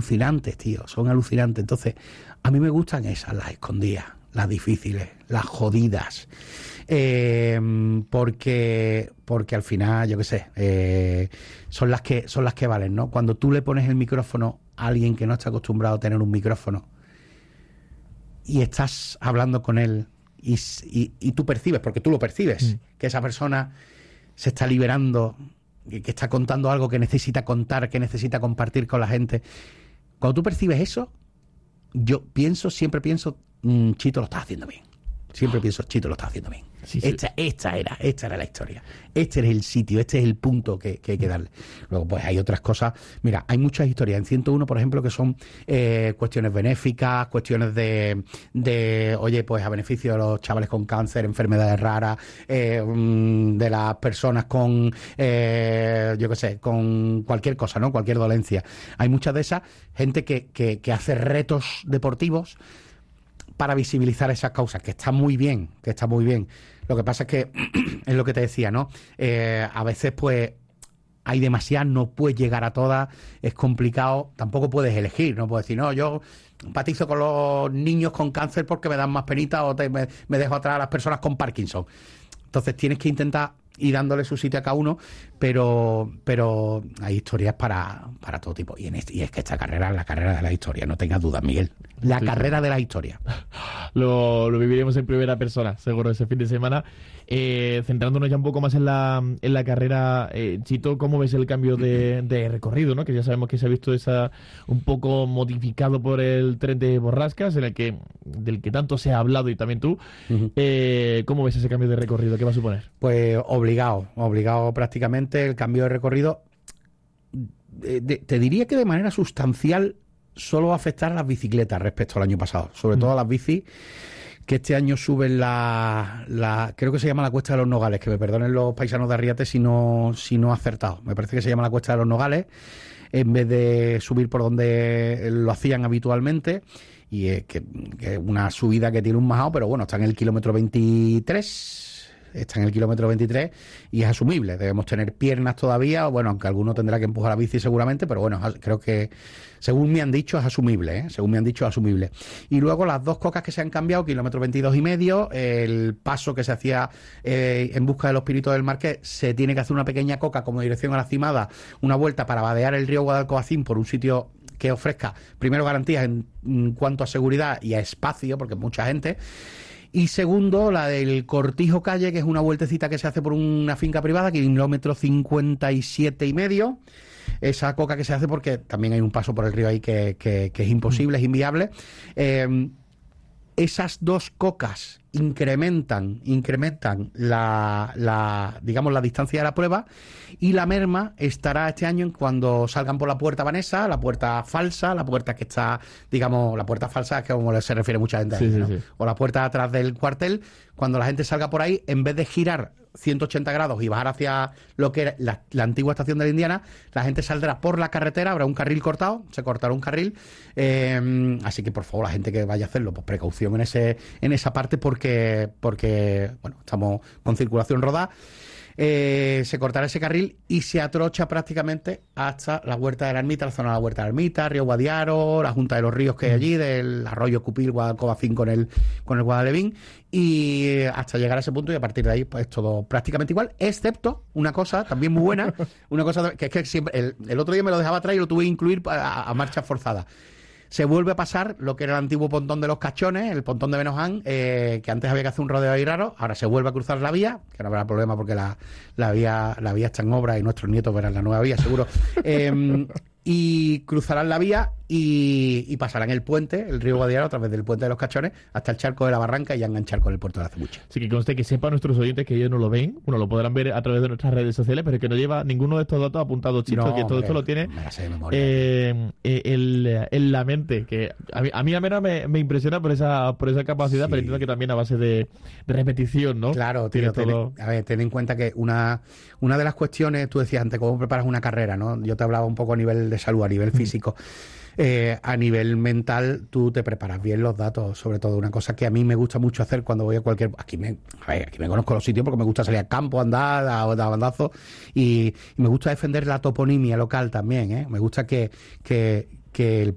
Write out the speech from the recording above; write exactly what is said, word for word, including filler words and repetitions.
alucinantes, tío, son alucinantes. Entonces, a mí me gustan esas, las escondidas, las difíciles, las jodidas. Eh, porque porque al final, yo qué sé, eh, son las que son las que valen, ¿no? Cuando tú le pones el micrófono a alguien que no está acostumbrado a tener un micrófono y estás hablando con él y, y, y tú percibes, porque tú lo percibes, mm. que esa persona se está liberando, que está contando algo que necesita contar, que necesita compartir con la gente. Cuando tú percibes eso, yo pienso, siempre pienso, mmm, Chito lo está haciendo bien. Siempre pienso, Chito lo está haciendo bien. Sí, sí. Esta, esta era, esta era la historia. Este es el sitio, este es el punto que, que hay que darle. Luego, pues hay otras cosas. Mira, hay muchas historias. En ciento uno, por ejemplo, que son eh, cuestiones benéficas, cuestiones de, de, oye, pues a beneficio de los chavales con cáncer, enfermedades raras, eh, de las personas con, eh, yo qué sé, con cualquier cosa, ¿no? Cualquier dolencia. Hay muchas de esas, gente que, que, que hace retos deportivos para visibilizar esas causas, que está muy bien, que está muy bien. Lo que pasa es que, es lo que te decía, ¿no? Eh, a veces, pues, hay demasiadas, no puedes llegar a todas, es complicado, tampoco puedes elegir, no puedes decir, no, yo empatizo con los niños con cáncer porque me dan más penita o te, me, me dejo atrás a las personas con Parkinson. Entonces tienes que intentar ir dándole su sitio a cada uno, pero pero hay historias para, para todo tipo. Y, en este, y es que esta carrera es la carrera de la historia, no tengas dudas, Miguel. La sí. carrera de la historia. Lo, lo viviremos en primera persona, seguro, ese fin de semana. Eh, centrándonos ya un poco más en la, en la carrera, eh, Chito, ¿cómo ves el cambio de, de recorrido, ¿no? Que ya sabemos que se ha visto esa un poco modificado por el tren de Borrascas, en el que del que tanto se ha hablado y también tú. Uh-huh. Eh, ¿Cómo ves ese cambio de recorrido? ¿Qué va a suponer? Pues obligado, obligado prácticamente el cambio de recorrido. De, de, te diría que de manera sustancial solo va a afectar a las bicicletas respecto al año pasado, sobre uh-huh. todo a las bicis que este año suben la, la, creo que se llama la Cuesta de los Nogales, que me perdonen los paisanos de Arriate si no, si no he acertado, me parece que se llama la Cuesta de los Nogales, en vez de subir por donde lo hacían habitualmente, y es que, que una subida que tiene un majao, pero bueno, está en el kilómetro veintitrés, está en el kilómetro veintitrés y es asumible. Debemos tener piernas todavía, bueno, aunque alguno tendrá que empujar la bici seguramente, pero bueno, creo que, según me han dicho, es asumible, ¿eh? Según me han dicho, es asumible. Y luego las dos cocas que se han cambiado, kilómetro veintidós y medio, el paso que se hacía eh, en busca de los Piritos del Marqués, se tiene que hacer una pequeña coca como dirección a la Cimada, una vuelta para vadear el río Guadalcoacín por un sitio que ofrezca, primero, garantías en, en cuanto a seguridad y a espacio, porque mucha gente. Y segundo, la del Cortijo Calle, que es una vueltecita que se hace por una finca privada, kilómetro cincuenta y siete y medio. Esa coca que se hace porque también hay un paso por el río ahí que, que, que es imposible, es inviable. Eh, esas dos cocas incrementan, incrementan la, la, digamos, la distancia de la prueba, y la merma estará este año en cuando salgan por la puerta Vanessa, la puerta falsa, la puerta que está, digamos, la puerta falsa es que como se refiere mucha gente a ella, sí, ¿no? Sí, sí. O la puerta atrás del cuartel, cuando la gente salga por ahí, en vez de girar ciento ochenta grados y bajar hacia lo que era la, la antigua estación de la Indiana, la gente saldrá por la carretera, habrá un carril cortado, se cortará un carril, eh, así que por favor la gente que vaya a hacerlo, pues precaución en ese en esa parte porque, porque bueno, estamos con circulación rodada. Eh, se cortará ese carril y se atrocha prácticamente hasta la Huerta de la Ermita, la zona de la Huerta de la Ermita, Río Guadiaro, la Junta de los Ríos que hay allí, del arroyo Cupil, Guadalcovacín con el, con el Guadalevín, y hasta llegar a ese punto, y a partir de ahí pues todo prácticamente igual, excepto una cosa también muy buena, una cosa que es que siempre, el, el otro día me lo dejaba atrás y lo tuve que incluir a, a marcha forzada. Se vuelve a pasar lo que era el antiguo pontón de los Cachones, el pontón de Benoján, eh, que antes había que hacer un rodeo ahí raro, ahora se vuelve a cruzar la vía, que no habrá problema porque la, la vía la vía está en obra y nuestros nietos verán la nueva vía, seguro. Eh, y cruzarán la vía y, y pasarán el puente, el río Guadiaro, a través del puente de los Cachones, hasta el charco de la Barranca y ya enganchar con el puerto de la Cebucha. Así que conste que sepan nuestros oyentes que ellos no lo ven, bueno, lo podrán ver a través de nuestras redes sociales, pero que no lleva ninguno de estos datos apuntados, Chito, no, que todo hombre, esto lo tiene eh, eh, el, en la mente, que a mí a mí a menos me, me impresiona por esa por esa capacidad, sí. Pero entiendo que también a base de, de repetición, ¿no? Claro, tío, todo... ten, a ver, ten en cuenta que una, una de las cuestiones, tú decías antes, cómo preparas una carrera, ¿no? Yo te hablaba un poco a nivel de salud, a nivel físico. Eh, a nivel mental, tú te preparas bien los datos, sobre todo una cosa que a mí me gusta mucho hacer cuando voy a cualquier... Aquí me, a ver, aquí me conozco los sitios porque me gusta salir al campo, andar, a, a bandazo, y, y me gusta defender la toponimia local también, ¿eh? Me gusta que, que, que el